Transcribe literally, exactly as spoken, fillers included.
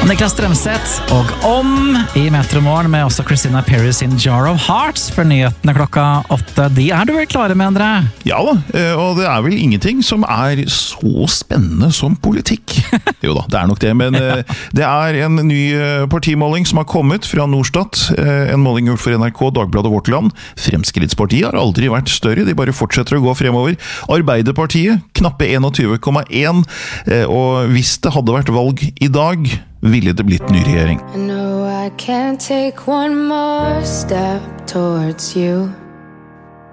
Niklas Strømseth og Om i Metromorgen med også Christina Perry sin Jar of Hearts for nyhetene klokka åtte. De er du vel klare med, André? Ja da, og det er vel ingenting som er så spennende som politikk. Jo da, det er nok det, men det er en ny partimåling som har kommet fra Norstat, en måling gjort for N R K, Dagbladet Vårt Land. Fremskrittspartiet har aldri vært større, de bare fortsetter å gå fremover. Arbeiderpartiet, knappe tjueen komma én, og hvis det hadde vært valg i dag, ville det blitt ny regjering. I know I can't take one more step towards you.